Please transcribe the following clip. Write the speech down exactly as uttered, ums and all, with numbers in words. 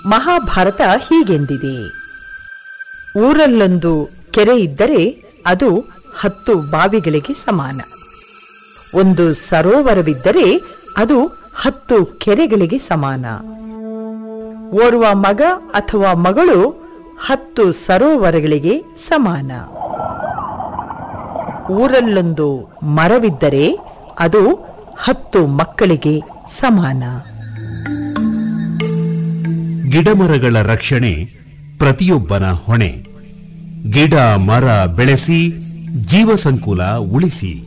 ಮಹಾಭಾರತ ಹೀಗೆಂದಿದೆ: ಊರಲ್ಲೊಂದು ಕೆರೆ ಇದ್ದರೆ ಅದು ಹತ್ತು ಬಾವಿಗಳಿಗೆ ಸಮಾನ. ಒಂದು ಸರೋವರವಿದ್ದರೆ ಅದು ಹತ್ತು ಕೆರೆಗಳಿಗೆ ಸಮಾನ. ಓರ್ವ ಮಗ ಅಥವಾ ಮಗಳು ಹತ್ತು ಸರೋವರಗಳಿಗೆ ಸಮಾನ. ಊರಲ್ಲೊಂದು ಮರವಿದ್ದರೆ ಅದು ಹತ್ತು ಮಕ್ಕಳಿಗೆ ಸಮಾನ. ಗಿಡಮರಗಳ ರಕ್ಷಣೆ ಪ್ರತಿಯೊಬ್ಬನ ಹೊಣೆ. ಗಿಡ ಮರ ಬೆಳೆಸಿ ಜೀವ ಸಂಕುಲ ಉಳಿಸಿ.